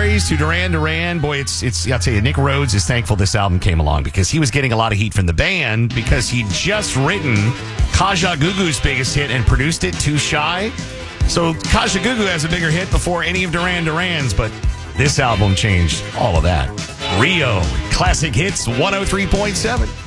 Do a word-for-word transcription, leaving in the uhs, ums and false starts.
praise to Duran Duran. Boy, it's, it's, I'll tell you, Nick Rhodes is thankful this album came along because he was getting a lot of heat from the band because he'd just written Kajagoogoo's biggest hit and produced it, Too Shy. So Kajagoogoo has a bigger hit before any of Duran Duran's, but this album changed all of that. Rio, Classic Hits one oh three point seven.